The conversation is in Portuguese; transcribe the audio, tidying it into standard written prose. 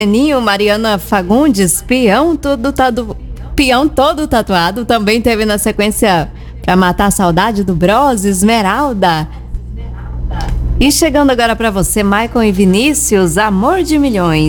Ninho, Mariana Fagundes, peão todo tatuado, também teve na sequência Pra Matar a Saudade do Bros, Esmeralda. E chegando agora pra você, Maicon e Vinícius, Amor de Milhões.